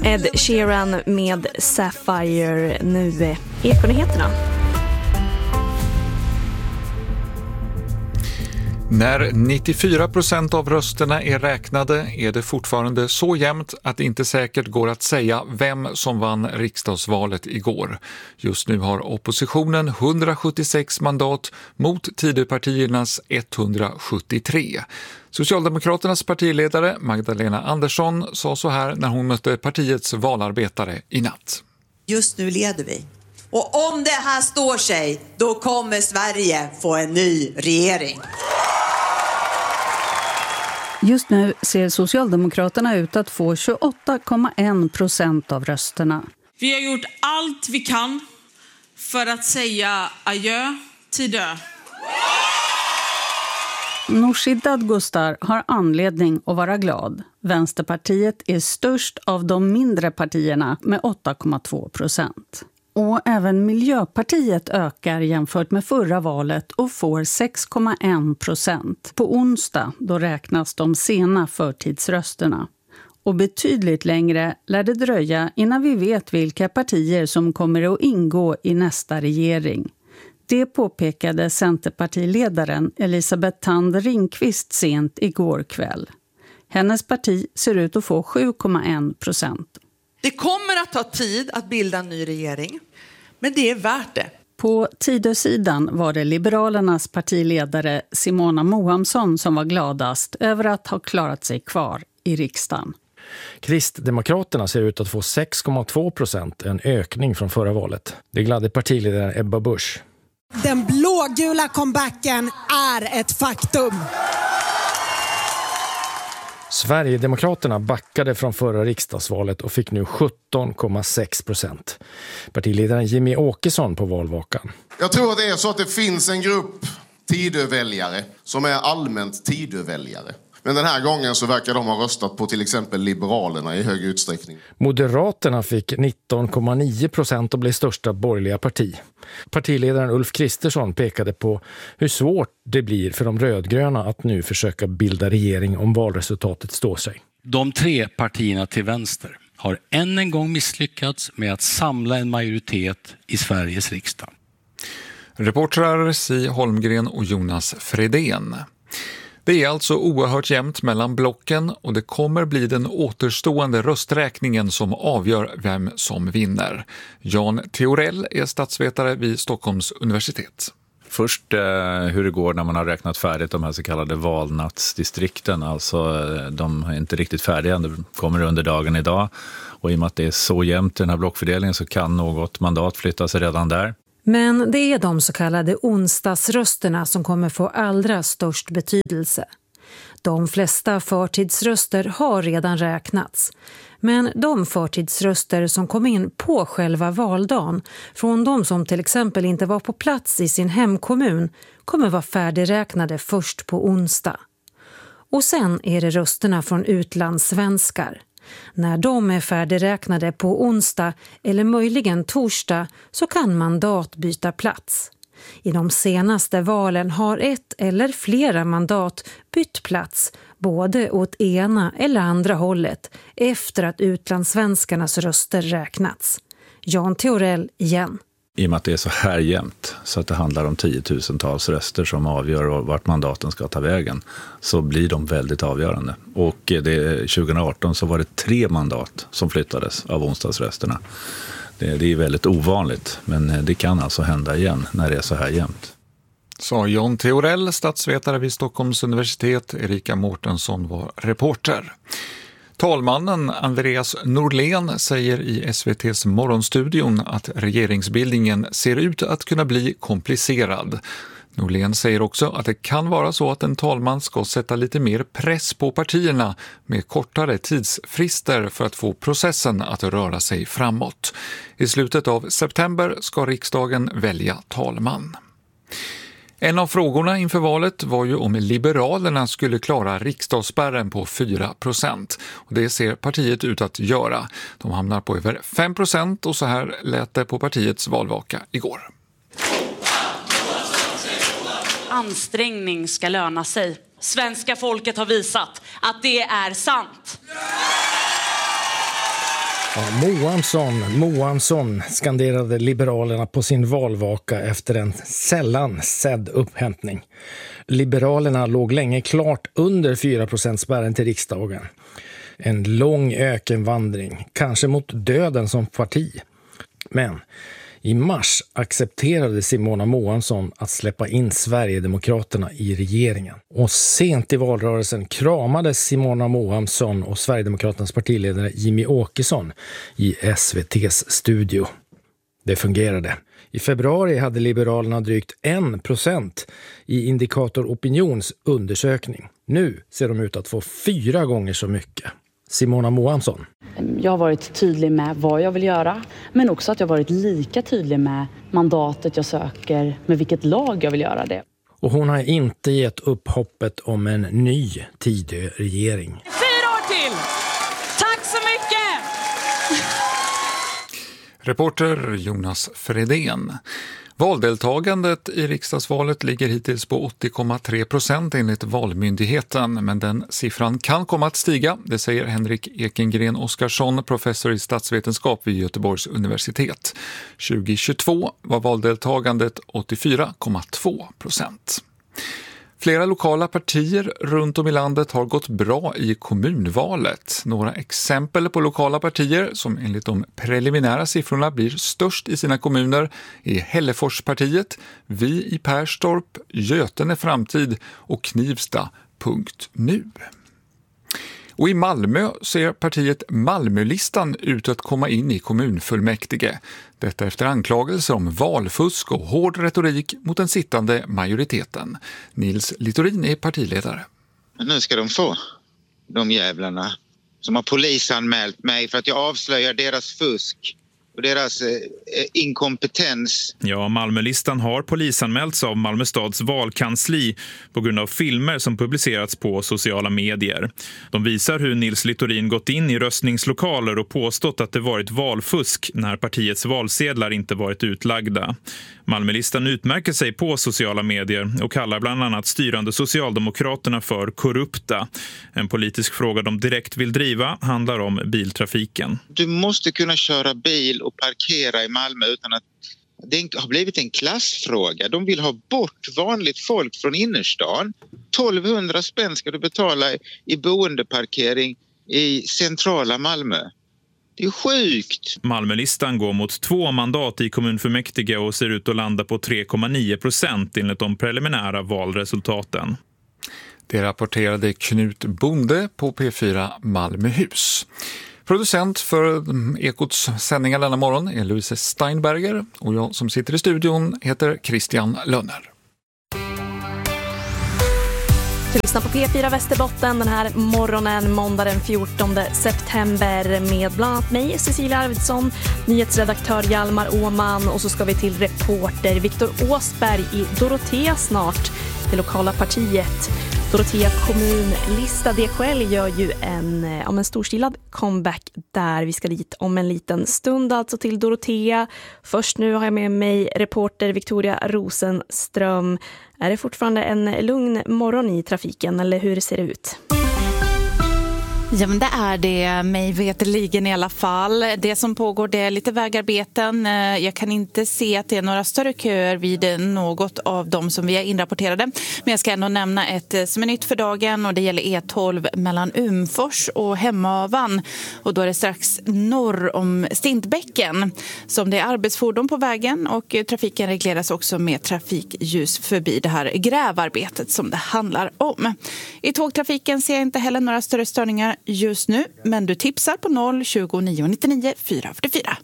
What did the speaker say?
Ed Sheeran med Sapphire. Nu Ekonyheterna. När 94% av rösterna är räknade är det fortfarande så jämnt att det inte säkert går att säga vem som vann riksdagsvalet igår. Just nu har oppositionen 176 mandat mot Tidöpartiernas 173. Socialdemokraternas partiledare Magdalena Andersson sa så här när hon mötte partiets valarbetare i natt. Just nu leder vi. Och om det här står sig, då kommer Sverige få en ny regering. Just nu ser Socialdemokraterna ut att få 28,1% av rösterna. Vi har gjort allt vi kan för att säga adjö till dö. Nooshi Dadgostar har anledning att vara glad. Vänsterpartiet är störst av de mindre partierna med 8,2%. Och även Miljöpartiet ökar jämfört med förra valet och får 6,1%. På onsdag då räknas de sena förtidsrösterna. Och betydligt längre lär det dröja innan vi vet vilka partier som kommer att ingå i nästa regering. Det påpekade Centerpartiledaren Elisabeth Thand Ringqvist sent igår kväll. Hennes parti ser ut att få 7,1%. Det kommer att ta tid att bilda en ny regering, men det är värt det. På Tidösidan var det Liberalernas partiledare Simona Mohamsson som var gladast över att ha klarat sig kvar i riksdagen. Kristdemokraterna ser ut att få 6,2%, en ökning från förra valet. Det gladde partiledaren Ebba Busch. Den blågula comebacken är ett faktum. Sverigedemokraterna backade från förra riksdagsvalet och fick nu 17,6%. Partiledaren Jimmy Åkesson på valvakan. Jag tror att det är så att det finns en grupp Tidöväljare som är allmänt Tidöväljare. Men den här gången så verkar de ha röstat på till exempel Liberalerna i hög utsträckning. Moderaterna fick 19,9% och blev största borgerliga parti. Partiledaren Ulf Kristersson pekade på hur svårt det blir för de rödgröna att nu försöka bilda regering om valresultatet står sig. De tre partierna till vänster har än en gång misslyckats med att samla en majoritet i Sveriges riksdag. Reportrar Si Holmgren och Jonas Fredén. Det är alltså oerhört jämnt mellan blocken och det kommer bli den återstående rösträkningen som avgör vem som vinner. Jan Theorell är statsvetare vid Stockholms universitet. Först hur det går när man har räknat färdigt de här så kallade valnattsdistrikten. Alltså de är inte riktigt färdiga, det kommer under dagen idag. Och i och med att det är så jämnt i den här blockfördelningen så kan något mandat flytta sig redan där. Men det är de så kallade onsdagsrösterna som kommer få allra störst betydelse. De flesta förtidsröster har redan räknats. Men de förtidsröster som kom in på själva valdagen, från de som till exempel inte var på plats i sin hemkommun, kommer vara färdigräknade först på onsdag. Och sen är det rösterna från utlandssvenskar. När de är färdigräknade på onsdag eller möjligen torsdag så kan mandat byta plats. I de senaste valen har ett eller flera mandat bytt plats både åt ena eller andra hållet efter att utlandssvenskarnas röster räknats. Jan Theorell igen. I och med att det är så här jämnt så att det handlar om 10-tusentals röster som avgör vart mandaten ska ta vägen så blir de väldigt avgörande. Och 2018 så var det 3 mandat som flyttades av onsdagsrösterna. Det är väldigt ovanligt men det kan alltså hända igen när det är så här jämnt. Sa Jan Theorell, statsvetare vid Stockholms universitet. Erika Mårtensson var reporter. Talmannen Andreas Norlén säger i SVT:s morgonstudion att regeringsbildningen ser ut att kunna bli komplicerad. Norlén säger också att det kan vara så att en talman ska sätta lite mer press på partierna med kortare tidsfrister för att få processen att röra sig framåt. I slutet av september ska riksdagen välja talman. En av frågorna inför valet var ju om Liberalerna skulle klara riksdagsspärren på 4%. Och det ser partiet ut att göra. De hamnar på över 5% och så här lät det på partiets valvaka igår. Ansträngning ska löna sig. Svenska folket har visat att det är sant. Ja, Moansson skanderade Liberalerna på sin valvaka efter en sällan sedd upphämtning. Liberalerna låg länge klart under 4%-spärren till riksdagen. En lång ökenvandring, kanske mot döden som parti. Men i mars accepterade Simona Moansson att släppa in Sverigedemokraterna i regeringen. Och sent i valrörelsen kramades Simona Moansson och Sverigedemokraternas partiledare Jimmy Åkesson i SVT:s studio. Det fungerade. I februari hade Liberalerna drygt 1% i Indikator Opinions undersökning. Nu ser de ut att få 4 gånger så mycket. Simona Moansson. Jag har varit tydlig med vad jag vill göra, men också att jag har varit lika tydlig med mandatet jag söker, med vilket lag jag vill göra det. Och hon har inte gett upp hoppet om en ny Tidö-regering. 4 år till! Tack så mycket! Reporter Jonas Fredén. Valdeltagandet i riksdagsvalet ligger hittills på 80,3% enligt Valmyndigheten, men den siffran kan komma att stiga, det säger Henrik Ekengren Oskarsson, professor i statsvetenskap vid Göteborgs universitet. 2022 var valdeltagandet 84,2%. Flera lokala partier runt om i landet har gått bra i kommunvalet. Några exempel på lokala partier som enligt de preliminära siffrorna blir störst i sina kommuner är Hälleforspartiet, Vi i Perstorp, Götene Framtid och Knivsta.nu. Och i Malmö ser partiet Malmölistan ut att komma in i kommunfullmäktige. Detta efter anklagelser om valfusk och hård retorik mot den sittande majoriteten. Nils Littorin är partiledare. Nu ska de få, de jävlarna som har polisanmält mig för att jag avslöjar deras fusk och deras inkompetens. Ja, Malmölistan har polisanmälts av Malmö stads valkansli på grund av filmer som publicerats på sociala medier. De visar hur Nils Littorin gått in i röstningslokaler och påstått att det varit valfusk när partiets valsedlar inte varit utlagda. Malmölistan utmärker sig på sociala medier och kallar bland annat styrande Socialdemokraterna för korrupta. En politisk fråga de direkt vill driva handlar om biltrafiken. Du måste kunna köra bil och parkera i Malmö utan att det har blivit en klassfråga. De vill ha bort vanligt folk från innerstan. 1200 spänn ska du betala i boendeparkering i centrala Malmö. Det är sjukt. Malmölistan går mot 2 mandat i kommunfullmäktige och ser ut att landa på 3,9% enligt de preliminära valresultaten. Det rapporterade Knut Bonde på P4 Malmöhus. Producent för Ekots sändningar denna morgon är Louise Steinberger och jag som sitter i studion heter Christian Lönner. Du lyssnar på P4 Västerbotten den här morgonen, måndag den 14 september med bland annat mig, Cecilia Arvidsson, nyhetsredaktör Hjalmar Åman och så ska vi till reporter Viktor Åsberg i Dorotea snart, det lokala partiet. Dorotea kommunlista DKL gör ju en storstilad comeback där. Vi ska dit om en liten stund, alltså till Dorotea. Först nu har jag med mig reporter Victoria Rosenström. Är det fortfarande en lugn morgon i trafiken eller hur ser det ut? Ja, men det är det, mig veterligen i alla fall. Det som pågår, det är lite vägarbeten. Jag kan inte se att det är några större köer vid något av dem som vi är inrapporterade. Men jag ska ändå nämna ett som är nytt för dagen och det gäller E12 mellan Umfors och Hemavan. Och då är det strax norr om Stintbäcken som det är arbetsfordon på vägen och trafiken regleras också med trafikljus förbi det här grävarbetet som det handlar om. I tågtrafiken ser jag inte heller några större störningar just nu, men du tipsar på 020 999 444.